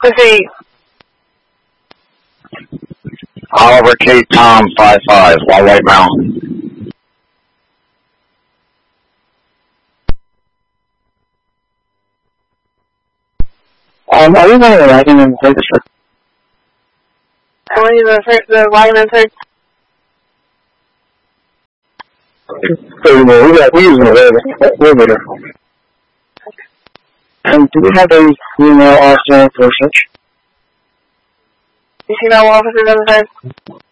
Proceed. Oliver K. Tom 55, White Mountain. Are you going to write in the register? What is the Wyman search? We use an elevator. And do we have a female officer for search? You female officers on the side?